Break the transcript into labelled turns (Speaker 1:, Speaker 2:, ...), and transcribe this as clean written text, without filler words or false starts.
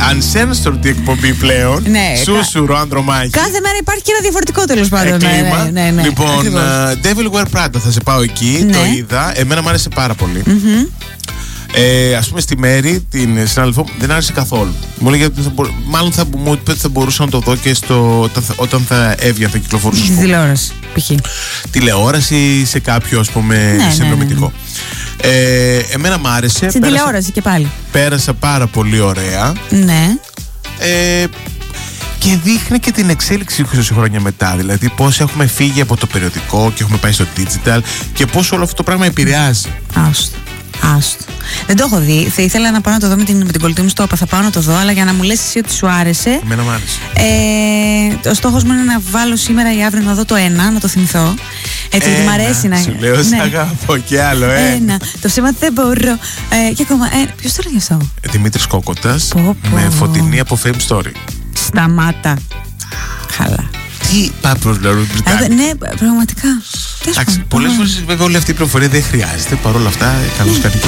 Speaker 1: uncensored εκπομπή πλέον.
Speaker 2: Ναι,
Speaker 1: Σούσουρο, Ανδρομάκη.
Speaker 2: Κάθε μέρα υπάρχει και ένα διαφορετικό, τέλος πάντων.
Speaker 1: Ναι. Λοιπόν, Devil Wear Prada, θα σε πάω εκεί.
Speaker 2: Ναι.
Speaker 1: Το είδα. Εμένα μου άρεσε πάρα πολύ. Ας πούμε στη Μέρη, την συνάδελφό μου, δεν άρεσε καθόλου. Μου έλεγε ότι μάλλον θα μου είπε ότι θα μπορούσα να το δω και όταν θα έβγαινε, θα κυκλοφορούσε.
Speaker 2: Στη τηλεόραση, π.χ.
Speaker 1: Τηλεόραση, σε κάποιο, ας πούμε, συνδρομητικό. Εμένα μ' άρεσε.
Speaker 2: Στην τηλεόραση και πάλι.
Speaker 1: Πέρασα πάρα πολύ ωραία.
Speaker 2: Ναι.
Speaker 1: Και δείχνει και την εξέλιξη 20 χρόνια μετά. Δηλαδή πώς έχουμε φύγει από το περιοδικό και έχουμε πάει στο digital και πώς όλο αυτό το πράγμα επηρεάζει.
Speaker 2: Άστο. Δεν το έχω δει. Θα ήθελα να πάω να το δω με την κολλητή μου στο ΟΠΑ. Θα πάω να το δω, αλλά για να μου λες εσύ ότι σου άρεσε.
Speaker 1: Εμένα μου άρεσε.
Speaker 2: Ο στόχος μου είναι να βάλω σήμερα ή αύριο να δω το 1, να το θυμηθώ. Έτσι, γιατί μου αρέσει να.
Speaker 1: Σου λέω, σ' αγαπώ και άλλο,
Speaker 2: Ένα. Το ψέμα δεν μπορώ. Και ακόμα. Ποιος το λέγει αυτό?
Speaker 1: Δημήτρης Κόκοτας. Με Φωτεινή από Fame Story.
Speaker 2: Σταμάτα. Χαλά.
Speaker 1: Τι πάπρος λέω,
Speaker 2: ναι, πραγματικά.
Speaker 1: Πολλές φορές βέβαια όλη αυτή η πληροφορία δεν χρειάζεται. Παρ' όλα αυτά, καλώς κάνει.